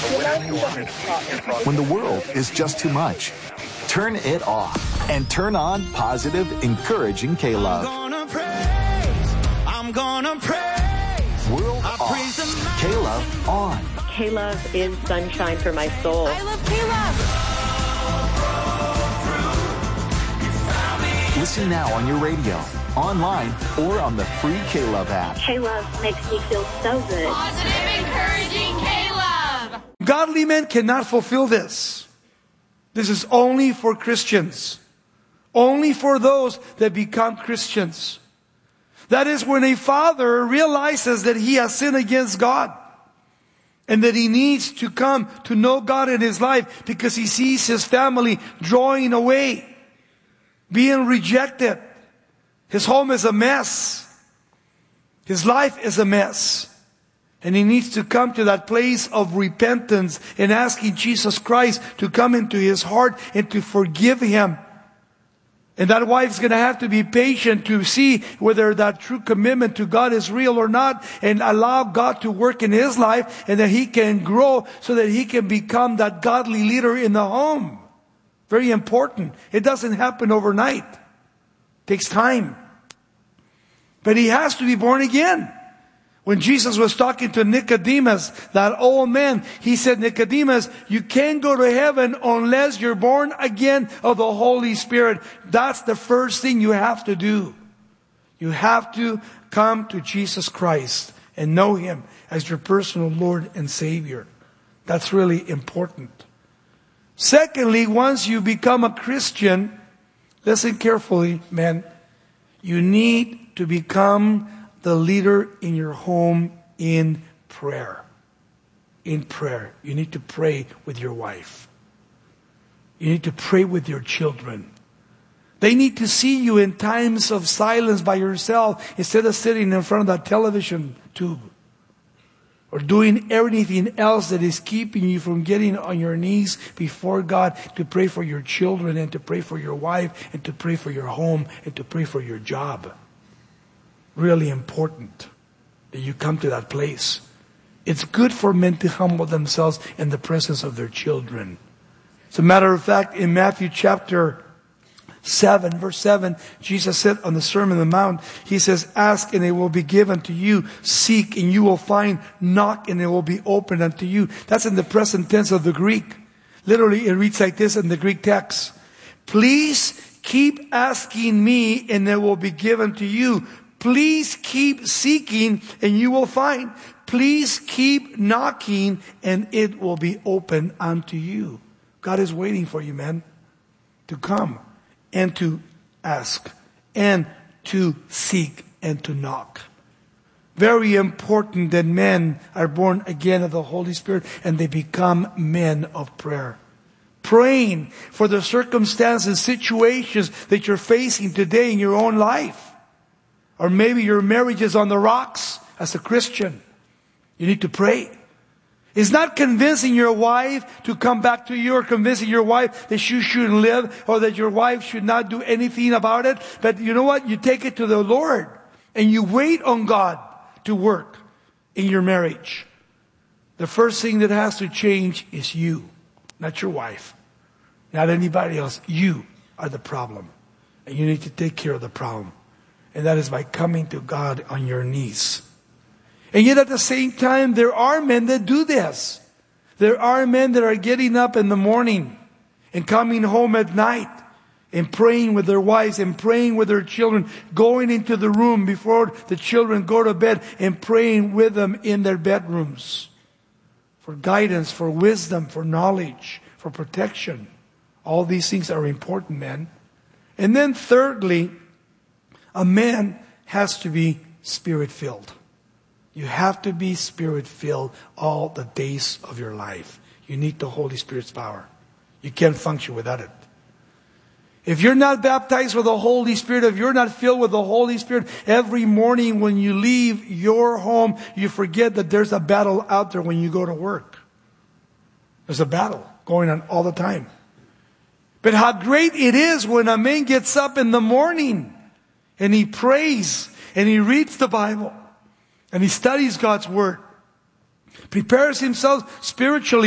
When the world is just too much, turn it off and turn on positive, encouraging K-Love. I'm gonna praise. World off. K-Love on. K-Love is sunshine for my soul. I love K-Love. Listen now on your radio, online, or on the free K-Love app. K-Love makes me feel so good. Positive, encouraging K-Love. Godly men cannot fulfill this. This is only for Christians. Only for those that become Christians. That is when a father realizes that he has sinned against God. And that he needs to come to know God in his life because he sees his family drawing away, being rejected. His home is a mess. His life is a mess. And he needs to come to that place of repentance and asking Jesus Christ to come into his heart and to forgive him. And that wife's going to have to be patient to see whether that true commitment to God is real or not, and allow God to work in his life, and that he can grow so that he can become that godly leader in the home. Very important. It doesn't happen overnight. It takes time. But he has to be born again. When Jesus was talking to Nicodemus, that old man, he said, Nicodemus, you can't go to heaven unless you're born again of the Holy Spirit. That's the first thing you have to do. You have to come to Jesus Christ and know him as your personal Lord and Savior. That's really important. Secondly, once you become a Christian, listen carefully, men, you need to become the leader in your home in prayer. In prayer. You need to pray with your wife. You need to pray with your children. They need to see you in times of silence by yourself instead of sitting in front of that television tube. Or doing anything else that is keeping you from getting on your knees before God to pray for your children and to pray for your wife and to pray for your home and to pray for your job. Really important that you come to that place. It's good for men to humble themselves in the presence of their children. As a matter of fact, in Matthew chapter 7, verse 7, Jesus said on the Sermon on the Mount, he says, ask and it will be given to you. Seek and you will find. Knock and it will be opened unto you. That's in the present tense of the Greek. Literally, it reads like this in the Greek text. Please keep asking me and it will be given to you. Please keep seeking and you will find. Please keep knocking and it will be open unto you. God is waiting for you, man, to come and to ask and to seek and to knock. Very important that men are born again of the Holy Spirit and they become men of prayer. Praying for the circumstances, situations that you're facing today in your own life. Or maybe your marriage is on the rocks as a Christian. You need to pray. It's not convincing your wife to come back to you or convincing your wife that you shouldn't live or that your wife should not do anything about it. But you know what? You take it to the Lord and you wait on God to work in your marriage. The first thing that has to change is you, not your wife, not anybody else. You are the problem. And you need to take care of the problem. And that is by coming to God on your knees. And yet at the same time, there are men that do this. There are men that are getting up in the morning and coming home at night and praying with their wives and praying with their children, going into the room before the children go to bed and praying with them in their bedrooms. For guidance, for wisdom, for knowledge, for protection. All these things are important, men. And then thirdly, a man has to be Spirit-filled. You have to be Spirit-filled all the days of your life. You need the Holy Spirit's power. You can't function without it. If you're not baptized with the Holy Spirit, if you're not filled with the Holy Spirit, every morning when you leave your home, you forget that there's a battle out there when you go to work. There's a battle going on all the time. But how great it is when a man gets up in the morning and he prays and he reads the Bible and he studies God's Word, prepares himself spiritually.